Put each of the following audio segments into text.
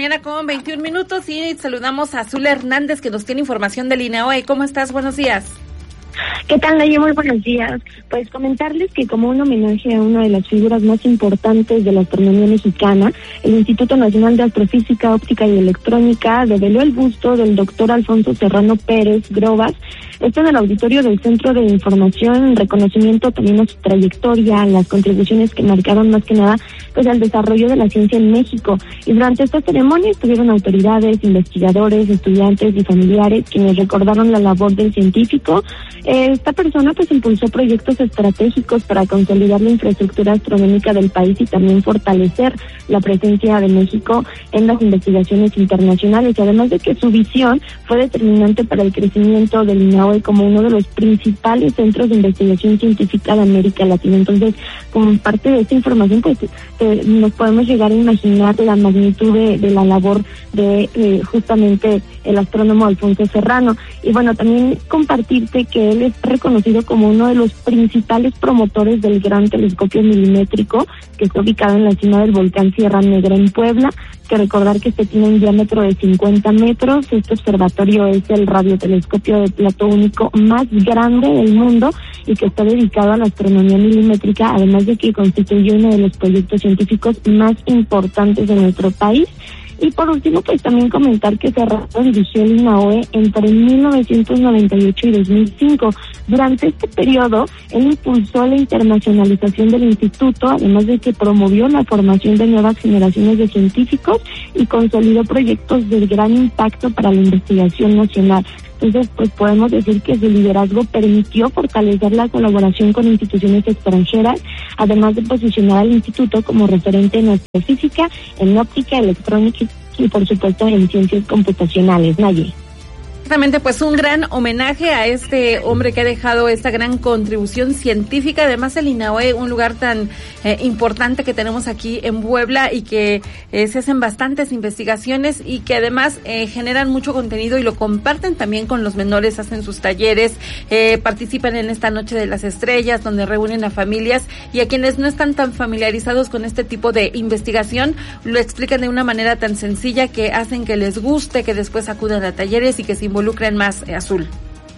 mañana con 21 minutos y saludamos a Azul Hernández que nos tiene información del INAOE. ¿Cómo estás? Buenos días. ¿Qué tal, Naye? Muy buenos días. Pues comentarles que como un homenaje a una de las figuras más importantes de la astronomía mexicana, el Instituto Nacional de Astrofísica, Óptica y Electrónica develó el busto del doctor Alfonso Serrano Pérez Grobas, esto en el auditorio del Centro de Información, en reconocimiento también a su trayectoria, a las contribuciones que marcaron más que nada pues al desarrollo de la ciencia en México. Y durante esta ceremonia estuvieron autoridades, investigadores, estudiantes y familiares quienes recordaron la labor del científico. Esta persona pues impulsó proyectos estratégicos para consolidar la infraestructura astronómica del país y también fortalecer la presencia de México en las investigaciones internacionales, además de que su visión fue determinante para el crecimiento del INAOE como uno de los principales centros de investigación científica de América Latina. Entonces, como parte de esta información, pues nos podemos llegar a imaginar la magnitud de la labor de justamente el astrónomo Alfonso Serrano. Y bueno, también compartirte que él es reconocido como uno de los principales promotores del gran telescopio milimétrico que está ubicado en la cima del volcán Sierra Negra en Puebla, que recordar que tiene un diámetro de 50 metros. Este observatorio es el radiotelescopio de plato único más grande del mundo y que está dedicado a la astronomía milimétrica, además de que constituye uno de los proyectos científicos más importantes de nuestro país. Y por último, pues también comentar que Serrano dirigió el INAOE entre 1998 y 2005. Durante este periodo, él impulsó la internacionalización del instituto, además de que promovió la formación de nuevas generaciones de científicos y consolidó proyectos de gran impacto para la investigación nacional. Entonces, pues podemos decir que su liderazgo permitió fortalecer la colaboración con instituciones extranjeras, además de posicionar al instituto como referente en astrofísica, en óptica, electrónica y por supuesto en ciencias computacionales. Naye. Exactamente, pues un gran homenaje a este hombre que ha dejado esta gran contribución científica. Además, el INAOE, un lugar tan importante que tenemos aquí en Puebla y que se hacen bastantes investigaciones y que además generan mucho contenido y lo comparten también con los menores, hacen sus talleres, participan en esta Noche de las Estrellas, donde reúnen a familias y a quienes no están tan familiarizados con este tipo de investigación, lo explican de una manera tan sencilla que hacen que les guste, que después acudan a talleres y que se involucren más, Azul.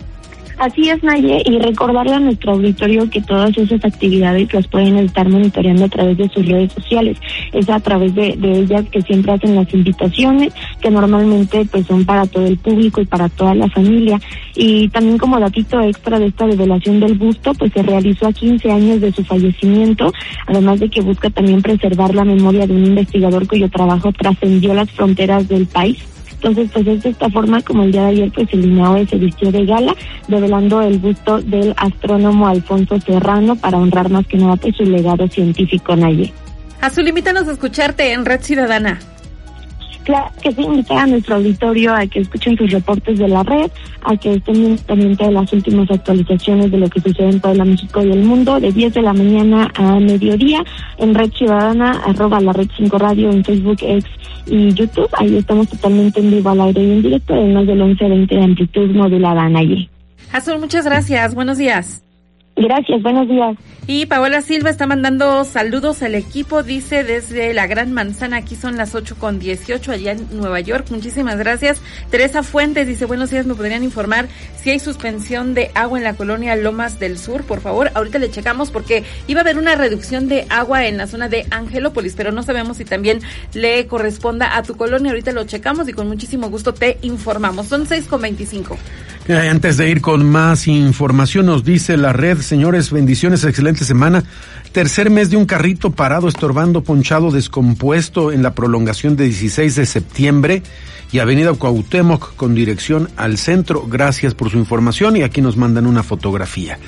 Así es, Naye, y recordarle a nuestro auditorio que todas esas actividades las pueden estar monitoreando a través de sus redes sociales. Es a través de ellas que siempre hacen las invitaciones, que normalmente pues son para todo el público y para toda la familia. Y también como datito extra de esta revelación del busto, pues se realizó a 15 años de su fallecimiento, además de que busca también preservar la memoria de un investigador cuyo trabajo trascendió las fronteras del país. Entonces, pues es de esta forma como el día de ayer, pues el INAOE se vistió de gala, revelando el busto del astrónomo Alfonso Serrano para honrar más que nada pues su legado científico, Naye. Azul, invítanos a escucharte en Red Ciudadana. Claro que sí, invitar a nuestro auditorio a que escuchen sus reportes de la red, a que estén pendientes de las últimas actualizaciones de lo que sucede en Puebla, México y el mundo, de 10 de la mañana a mediodía, en Red Ciudadana, @la Red 5 Radio, en Facebook, X y YouTube. Ahí estamos totalmente en vivo, al aire y en directo, de más del 1120 de amplitud modulada, Naye. Azul, muchas gracias, buenos días. Gracias, buenos días. Y Paola Silva está mandando saludos al equipo, dice desde la Gran Manzana, aquí son las 8:18 allá en Nueva York, muchísimas gracias. Teresa Fuentes dice, buenos días, ¿me podrían informar si hay suspensión de agua en la colonia Lomas del Sur, por favor? Ahorita le checamos porque iba a haber una reducción de agua en la zona de Angelópolis, pero no sabemos si también le corresponda a tu colonia, ahorita lo checamos y con muchísimo gusto te informamos. Son 6:25. Antes de ir con más información, nos dice la red, señores, bendiciones, excelente semana. Tercer mes de un carrito parado, estorbando, ponchado, descompuesto en la prolongación de 16 de septiembre y Avenida Cuauhtémoc con dirección al centro. Gracias por su información y aquí nos mandan una fotografía.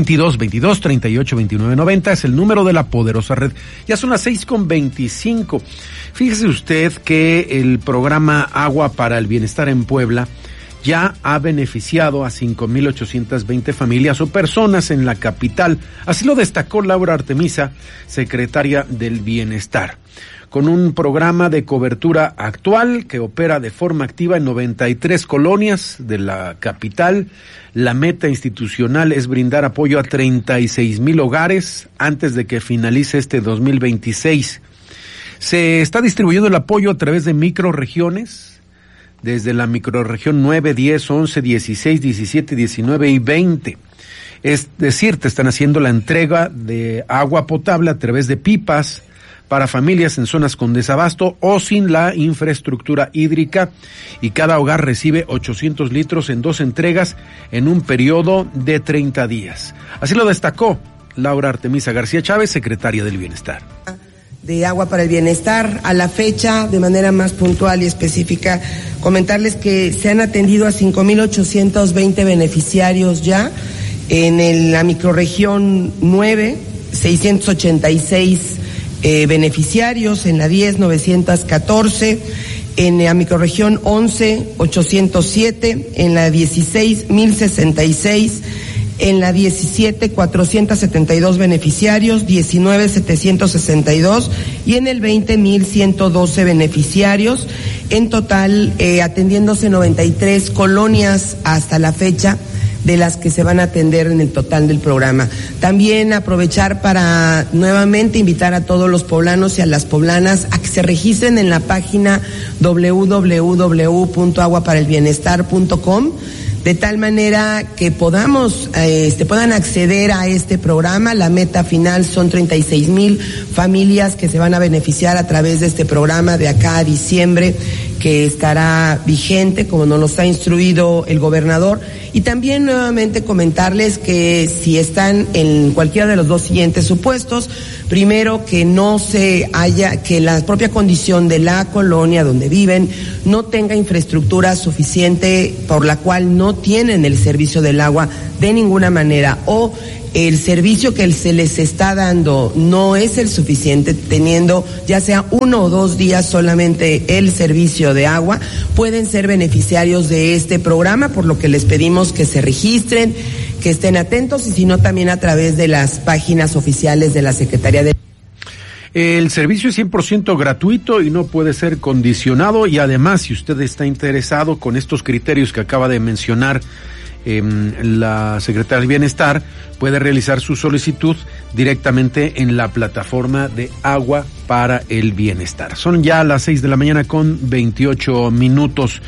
22-38-29-90 es el número de la poderosa red. Ya son las 6:25. Fíjese usted que el programa Agua para el Bienestar en Puebla ya ha beneficiado a 5,820 familias o personas en la capital. Así lo destacó Laura Artemisa, secretaria del Bienestar. Con un programa de cobertura actual que opera de forma activa en 93 colonias de la capital, la meta institucional es brindar apoyo a 36,000 hogares antes de que finalice este 2026. Se está distribuyendo el apoyo a través de microrregiones, desde la microrregión 9, 10, 11, 16, 17, 19 y 20. Es decir, te están haciendo la entrega de agua potable a través de pipas para familias en zonas con desabasto o sin la infraestructura hídrica, y cada hogar recibe 800 litros en 2 entregas en un periodo de 30 días. Así lo destacó Laura Artemisa García Chávez, secretaria del Bienestar. De Agua para el Bienestar, a la fecha, de manera más puntual y específica, comentarles que se han atendido a 5,820 beneficiarios ya, en la microrregión 9, 686 beneficiarios, en la 10, 914, en la microrregión 11, 807, en la 16, 1066, en la 17, 472 beneficiarios, 19, 762, y en el 20, 1,112 beneficiarios, en total atendiéndose 93 colonias hasta la fecha, de las que se van a atender en el total del programa. También aprovechar para nuevamente invitar a todos los poblanos y a las poblanas a que se registren en la página www.aguaparelbienestar.com, de tal manera que puedan acceder a este programa. La meta final son 36,000 familias que se van a beneficiar a través de este programa de acá a diciembre, que estará vigente, como nos lo ha instruido el gobernador. Y también nuevamente comentarles que si están en cualquiera de los dos siguientes supuestos, primero, que que la propia condición de la colonia donde viven no tenga infraestructura suficiente, por la cual no tienen el servicio del agua de ninguna manera, o el servicio que se les está dando no es el suficiente, teniendo ya sea 1 o 2 días solamente el servicio de agua, pueden ser beneficiarios de este programa, por lo que les pedimos que se registren, que estén atentos, y si no, también a través de las páginas oficiales de la Secretaría de... El servicio es 100% gratuito y no puede ser condicionado, y además, si usted está interesado con estos criterios que acaba de mencionar la Secretaría del Bienestar, puede realizar su solicitud directamente en la plataforma de Agua para el Bienestar. Son ya las 6 de la mañana con 28 minutos.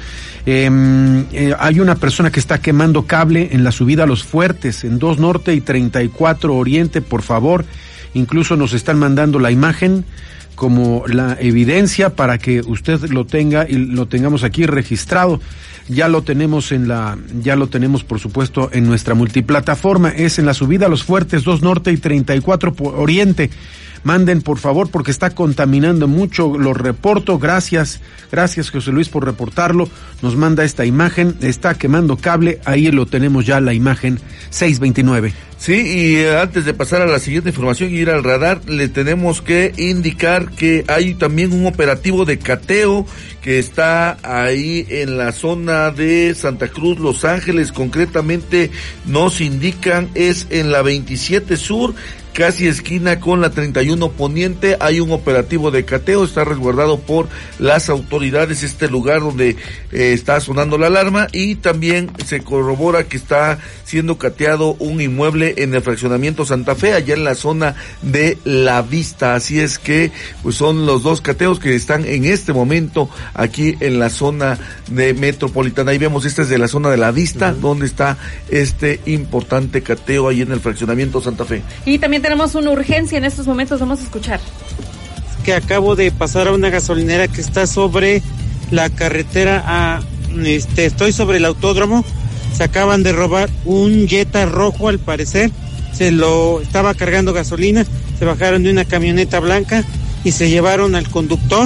Hay una persona que está quemando cable en la subida a Los Fuertes, en 2 Norte y 34 Oriente, por favor. Incluso nos están mandando la imagen como la evidencia para que usted lo tenga y lo tengamos aquí registrado. Ya lo tenemos por supuesto en nuestra multiplataforma. Es en la subida a Los Fuertes, 2 Norte y 34 Oriente. Manden, por favor, porque está contaminando mucho. Lo reporto. Gracias José Luis por reportarlo. Nos manda esta imagen. Está quemando cable. Ahí lo tenemos ya, la imagen 629. Sí, y antes de pasar a la siguiente información y ir al radar, le tenemos que indicar que hay también un operativo de cateo que está ahí en la zona de Santa Cruz, Los Ángeles. Concretamente nos indican es en la 27 Sur, casi esquina con la 31 Poniente. Hay un operativo de cateo, está resguardado por las autoridades este lugar donde está sonando la alarma, y también se corrobora que está siendo cateado un inmueble en el fraccionamiento Santa Fe, allá en la zona de La Vista. Así es que pues son los 2 cateos que están en este momento aquí en la zona de metropolitana. Ahí vemos, esta es de la zona de La Vista, donde está este importante cateo ahí en el fraccionamiento Santa Fe. Y también tenemos una urgencia en estos momentos, vamos a escuchar. Que acabo de pasar a una gasolinera que está sobre la carretera estoy sobre el autódromo. Se acaban de robar un Jetta rojo, al parecer. Estaba cargando gasolina, se bajaron de una camioneta blanca y se llevaron al conductor,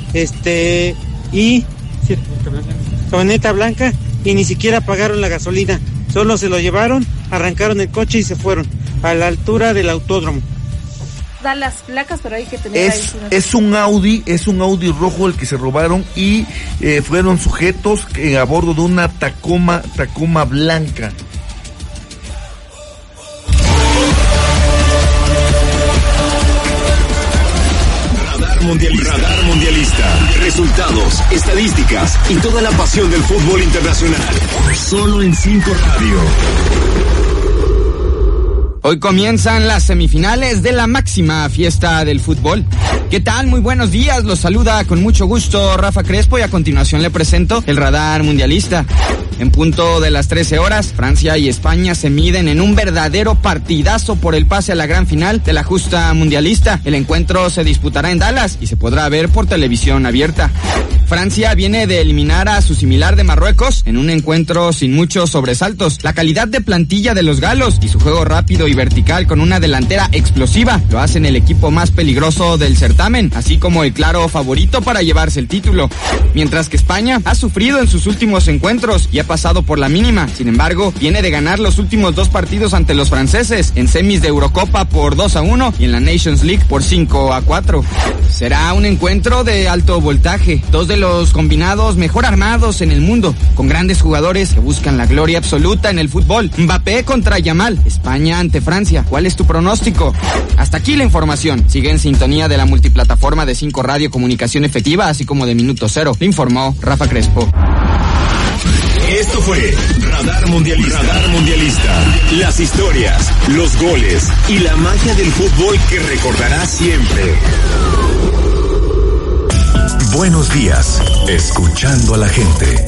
camioneta blanca, y ni siquiera pagaron la gasolina. Solo se lo llevaron, arrancaron el coche y se fueron a la altura del autódromo. Da las placas, pero hay que tener es un Audi rojo el que se robaron, y fueron sujetos a bordo de una Tacoma blanca. Radar Mundialista. Resultados, estadísticas y toda la pasión del fútbol internacional. Solo en 5 Radio. Hoy comienzan las semifinales de la máxima fiesta del fútbol. ¿Qué tal? Muy buenos días, los saluda con mucho gusto Rafa Crespo y a continuación le presento el radar mundialista. En punto de las 13 horas, Francia y España se miden en un verdadero partidazo por el pase a la gran final de la justa mundialista. El encuentro se disputará en Dallas y se podrá ver por televisión abierta. Francia viene de eliminar a su similar de Marruecos en un encuentro sin muchos sobresaltos. La calidad de plantilla de los galos y su juego rápido y vertical con una delantera explosiva lo hacen el equipo más peligroso del certamen, así como el claro favorito para llevarse el título. Mientras que España ha sufrido en sus últimos encuentros y ha pasado por la mínima. Sin embargo, viene de ganar los últimos 2 partidos ante los franceses, en semis de Eurocopa por 2-1 y en la Nations League por 5-4. Será un encuentro de alto voltaje, 2 de los combinados mejor armados en el mundo, con grandes jugadores que buscan la gloria absoluta en el fútbol. Mbappé contra Yamal, España ante Francia. ¿Cuál es tu pronóstico? Hasta aquí la información. Sigue en sintonía de la multiplataforma de 5 Radio Comunicación Efectiva, así como de Minuto Cero. Le informó Rafa Crespo. Esto fue Radar Mundialista. Radar Mundialista. Las historias, los goles y la magia del fútbol que recordarás siempre. Buenos días, escuchando a la gente.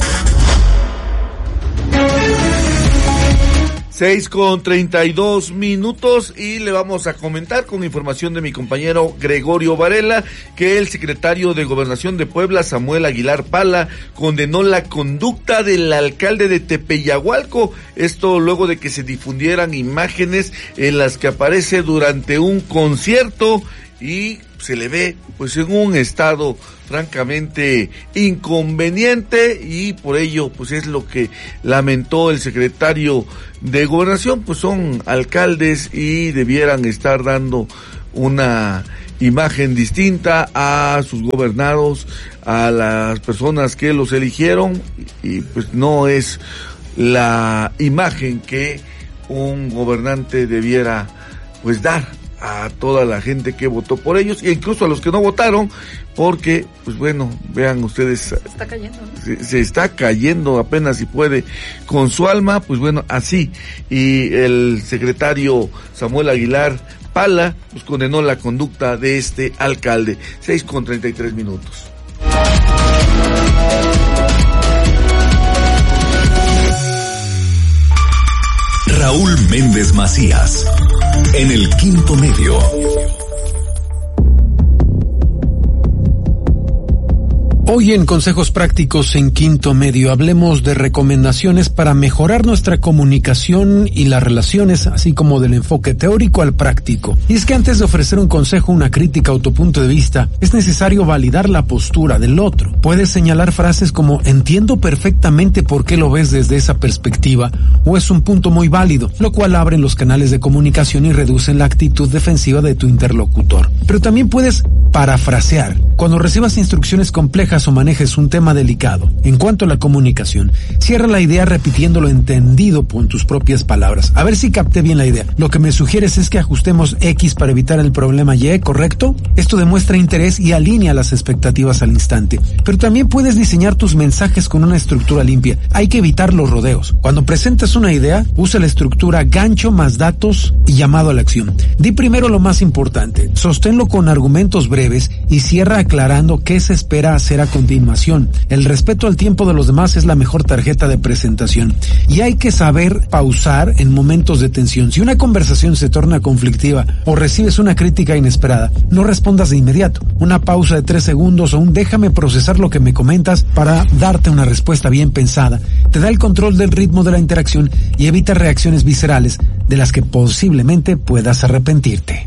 6:32 y le vamos a comentar con información de mi compañero Gregorio Varela que el secretario de Gobernación de Puebla, Samuel Aguilar Pala, condenó la conducta del alcalde de Tepeyagualco, esto luego de que se difundieran imágenes en las que aparece durante un concierto y se le ve pues en un estado francamente inconveniente y por ello pues es lo que lamentó el secretario de Gobernación. Pues son alcaldes y debieran estar dando una imagen distinta a sus gobernados, a las personas que los eligieron y pues no es la imagen que un gobernante debiera pues dar a toda la gente que votó por ellos e incluso a los que no votaron, porque pues bueno, vean ustedes, está cayendo, ¿no? se está cayendo apenas si puede con su alma, pues bueno, así. Y el secretario Samuel Aguilar Pala pues condenó la conducta de este alcalde. 6:33. Raúl Méndez Macías, en el Quinto Medio. Hoy en Consejos Prácticos en Quinto Medio hablemos de recomendaciones para mejorar nuestra comunicación y las relaciones, así como del enfoque teórico al práctico. Y es que antes de ofrecer un consejo, una crítica o tu punto de vista, es necesario validar la postura del otro. Puedes señalar frases como entiendo perfectamente por qué lo ves desde esa perspectiva o es un punto muy válido, lo cual abre los canales de comunicación y reduce la actitud defensiva de tu interlocutor. Pero también puedes parafrasear. Cuando recibas instrucciones complejas o manejes un tema delicado, en cuanto a la comunicación, cierra la idea repitiendo lo entendido con tus propias palabras. A ver si capté bien la idea. Lo que me sugieres es que ajustemos X para evitar el problema Y, ¿correcto? Esto demuestra interés y alinea las expectativas al instante. Pero también puedes diseñar tus mensajes con una estructura limpia. Hay que evitar los rodeos. Cuando presentes una idea, usa la estructura gancho más datos y llamado a la acción. Di primero lo más importante, sosténlo con argumentos breves y cierra aclarando qué se espera hacer a continuación. El respeto al tiempo de los demás es la mejor tarjeta de presentación y hay que saber pausar en momentos de tensión. Si una conversación se torna conflictiva o recibes una crítica inesperada, no respondas de inmediato. Una pausa de 3 segundos o un déjame procesar lo que me comentas para darte una respuesta bien pensada te da el control del ritmo de la interacción y evita reacciones viscerales de las que posiblemente puedas arrepentirte.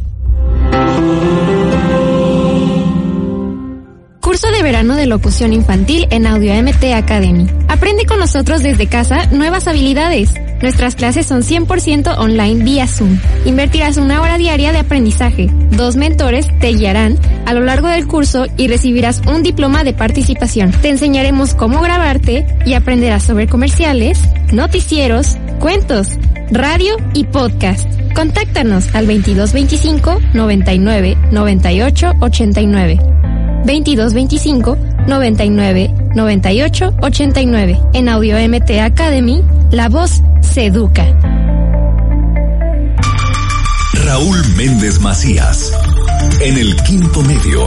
Curso de verano de locución infantil en Audio MT Academy. Aprende con nosotros desde casa nuevas habilidades. Nuestras clases son 100% online vía Zoom. Invertirás 1 hora diaria de aprendizaje. 2 mentores te guiarán a lo largo del curso y recibirás un diploma de participación. Te enseñaremos cómo grabarte y aprenderás sobre comerciales, noticieros, cuentos, radio y podcast. Contáctanos al 2225 99 98 89. 2225 99 98 89. En Audio MT Academy, la voz se educa. Raúl Méndez Macías, en el Quinto Medio.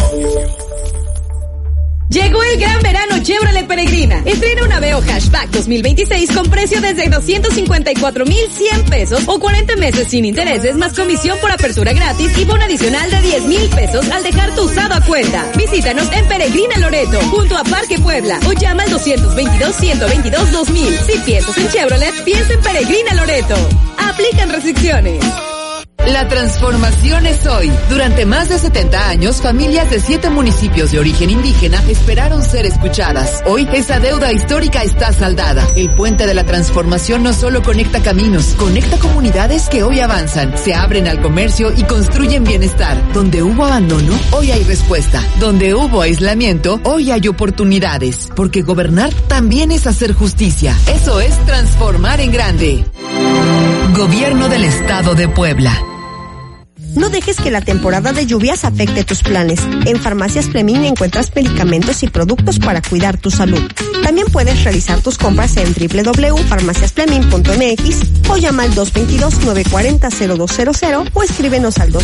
Llegó el gran verano Chevrolet Peregrina. Estrena una Aveo Hatchback 2026 con precio desde 254,100 pesos o 40 meses sin intereses más comisión por apertura gratis y bono adicional de 10,000 pesos al dejar tu usado a cuenta. Visítanos en Peregrina Loreto, junto a Parque Puebla, o llama al 222-122-2000. Si piensas en Chevrolet, piensa en Peregrina Loreto. Aplican restricciones. La transformación es hoy. Durante más de 70 años, familias de 7 municipios de origen indígena esperaron ser escuchadas. Hoy, esa deuda histórica está saldada. El puente de la transformación no solo conecta caminos, conecta comunidades que hoy avanzan, se abren al comercio y construyen bienestar. Donde hubo abandono, hoy hay respuesta. Donde hubo aislamiento, hoy hay oportunidades. Porque gobernar también es hacer justicia. Eso es transformar en grande. Gobierno del Estado de Puebla. No dejes que la temporada de lluvias afecte tus planes. En Farmacias Fleming encuentras medicamentos y productos para cuidar tu salud. También puedes realizar tus compras en www.farmaciasfleming.mx o llama al 222-940-0200 o escríbenos al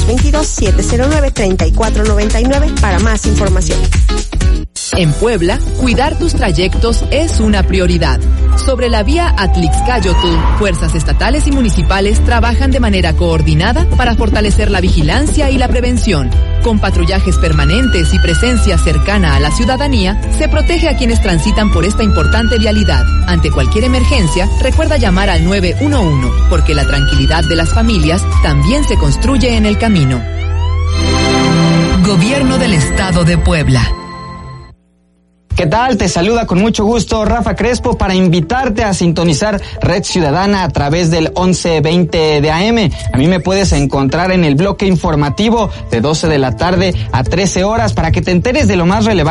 222-709-3499 para más información. En Puebla, cuidar tus trayectos es una prioridad. Sobre la vía Atlixcayotl, fuerzas estatales y municipales trabajan de manera coordinada para fortalecer la vigilancia y la prevención. Con patrullajes permanentes y presencia cercana a la ciudadanía, se protege a quienes transitan por esta importante vialidad. Ante cualquier emergencia, recuerda llamar al 911, porque la tranquilidad de las familias también se construye en el camino. Gobierno del Estado de Puebla. ¿Qué tal? Te saluda con mucho gusto Rafa Crespo para invitarte a sintonizar Red Ciudadana a través del 1120 de AM. A mí me puedes encontrar en el bloque informativo de 12 de la tarde a 13 horas para que te enteres de lo más relevante